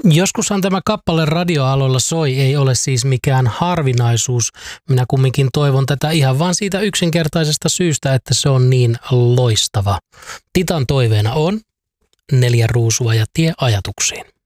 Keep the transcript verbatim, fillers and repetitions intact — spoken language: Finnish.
Joskushan tämä kappale radioaloilla soi, ei ole siis mikään harvinaisuus. Minä kumminkin toivon tätä ihan vaan siitä yksinkertaisesta syystä, että se on niin loistava. Titan toiveena on neljä ruusua ja tie ajatuksiin.